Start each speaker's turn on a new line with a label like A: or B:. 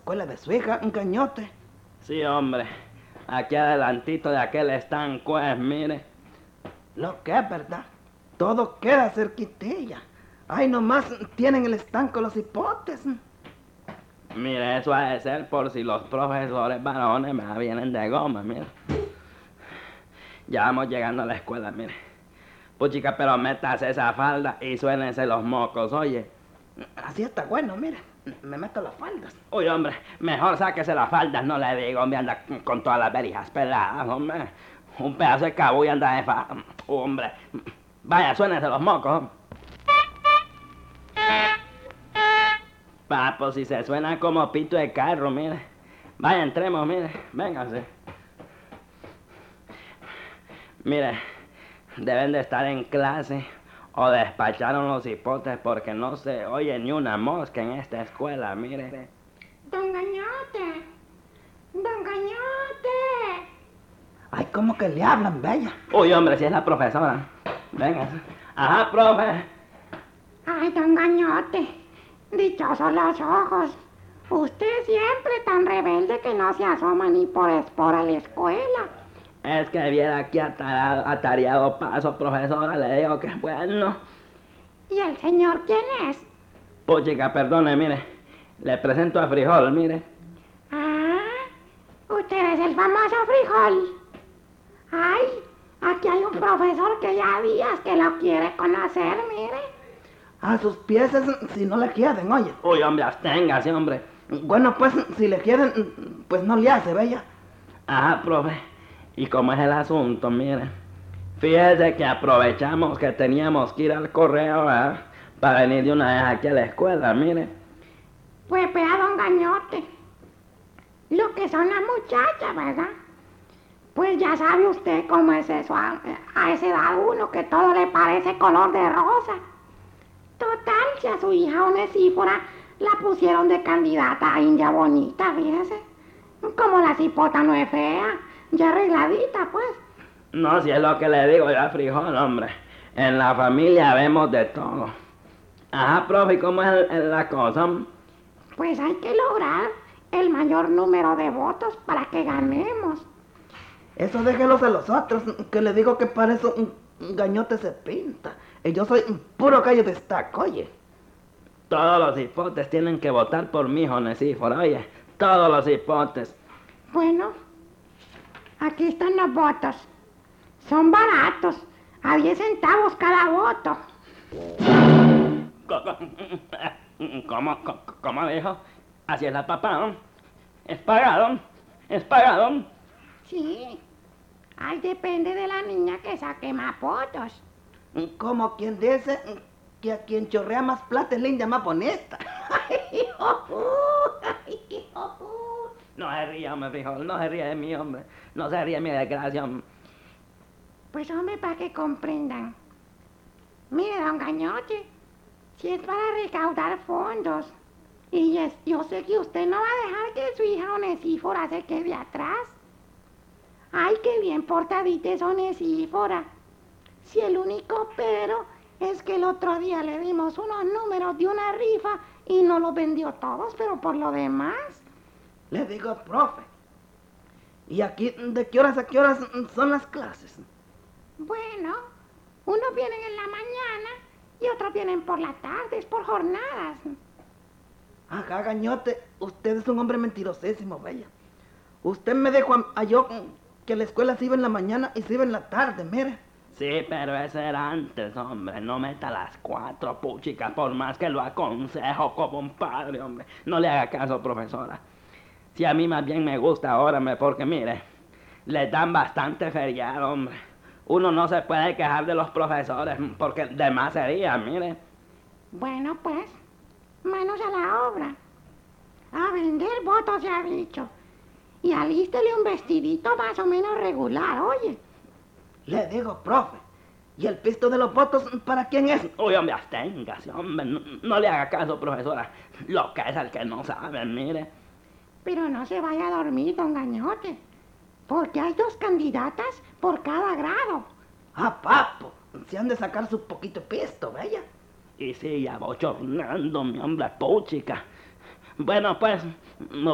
A: escuela de su hija, un cañote.
B: Sí, hombre. Aquí adelantito de aquel estanco es, mire.
A: Lo que es verdad. Todo queda cerquitilla. Ay, nomás tienen el estanco los hipotes.
B: Mire, eso ha de ser por si los profesores varones me vienen de goma, mire. Ya vamos llegando a la escuela, mire. Puchica, pero métase esa falda y suénense los mocos, oye.
A: Así está bueno, mire. Me meto las faldas.
B: Uy, hombre, mejor sáquese las faldas, no le digo, hombre, anda con todas las verijas peladas, hombre. Un pedazo de cabo y anda de fa... Hombre, vaya, suénense los mocos, hombre. Papo, si se suena como pito de carro, mire. Vaya, entremos, mire, véngase. Mire, deben de estar en clase o despacharon los hipotes porque no se oye ni una mosca en esta escuela, mire.
C: Don Gañote, Don Gañote.
A: Ay, ¿cómo que le hablan, bella?
B: Uy, hombre, si es la profesora. Véngase. Ajá, profe.
C: Ay, Don Gañote, dichosos los ojos. Usted siempre tan rebelde que no se asoma ni por espora a la escuela.
B: Es que viera aquí atareado paso, profesora, le digo que es bueno.
C: ¿Y el señor quién es?
B: Puchica, perdone, mire. Le presento a Frijol, mire.
C: Ah, usted es el famoso Frijol. Ay, aquí hay un profesor que ya días que lo quiere conocer, mire.
A: A sus pies, si no le quieren, oye.
B: Uy, hombre, absténgase, hombre.
A: Bueno, pues, si le quieren, pues no le hace, bella.
B: Ajá, profe. ¿Y cómo es el asunto? Mire, fíjese que aprovechamos que teníamos que ir al correo, ¿verdad? Para venir de una vez aquí a la escuela, mire.
C: Pues vea, Don Gañote, lo que son las muchachas, ¿verdad? Pues ya sabe usted cómo es eso, a esa edad uno, que todo le parece color de rosa. Total, si a su hija Onesífora la pusieron de candidata a India Bonita, fíjese. Como la cipota no es fea, ya arregladita, pues.
B: No, si es lo que le digo yo a Frijol, hombre. En la familia vemos de todo. Ajá, profe, ¿y cómo es la cosa?
C: Pues hay que lograr el mayor número de votos para que ganemos.
A: Eso déjelos a los otros, que le digo que para eso un gañote se pinta. Y yo soy un puro gallo de estaca, oye.
B: Todos los hipotes tienen que votar por mí, Onesífora, oye. Todos los hipotes.
C: Bueno, aquí están los votos. Son baratos, a 10 centavos cada voto.
B: ¿Cómo dijo? Así es la papá, ¿no? Es pagado, es pagado.
C: Sí, ay, depende de la niña que saque más votos.
A: Como quien dice que a quien chorrea más plata es linda más bonita.
B: No se ría, hombre, Frijol, no se ríe de mí, hombre. No se ríe de mi desgracia, hombre.
C: Pues, hombre, para que comprendan. Mire, Don Gañote, si es para recaudar fondos, y yo sé que usted no va a dejar que su hija Onesífora se quede atrás. Ay, qué bien portadita es Onesífora. Si el único pero es que el otro día le dimos unos números de una rifa y no los vendió todos, pero por lo demás...
A: Le digo, profe, ¿y aquí de qué horas a qué horas son las clases?
C: Bueno, unos vienen en la mañana y otros vienen por la tarde, es por jornadas.
A: Ajá, gañote, usted es un hombre mentirosísimo, bella. Usted me dejó a yo que la escuela se iba en la mañana y se iba en la tarde, mire.
B: Sí, pero eso era antes, hombre. No meta las 4, puchica, por más que lo aconsejo como un padre, hombre. No le haga caso, profesora. Si a mí más bien me gusta ahora, porque mire, le dan bastante feriado, hombre. Uno no se puede quejar de los profesores, porque de más sería, mire.
C: Bueno, pues, manos a la obra. A vender votos, se ha dicho. Y alístele un vestidito más o menos regular, oye.
A: Le digo, profe, ¿y el pisto de los votos para quién es?
B: Uy, hombre, absténgase, hombre. No le haga caso, profesora. Lo que es el que no sabe, mire.
C: Pero no se vaya a dormir, Don Gañote, porque hay 2 candidatas por cada grado.
A: Ah, papo, se han de sacar su poquito pisto, bella.
B: Y sigue abochornándome, hombre, puchica. Bueno, pues,